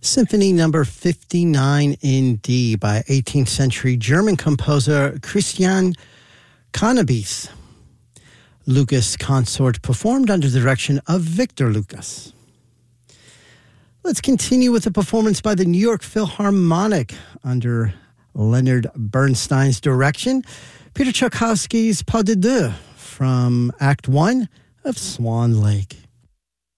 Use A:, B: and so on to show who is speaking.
A: Symphony number 59 in D by 18th century German composer Christian Cannabis. Lucas Consort performed under the direction of Victor Lucas. Let's continue with a performance by the New York Philharmonic under Leonard Bernstein's direction. Peter Tchaikovsky's Pas de Deux from Act 1 of Swan Lake.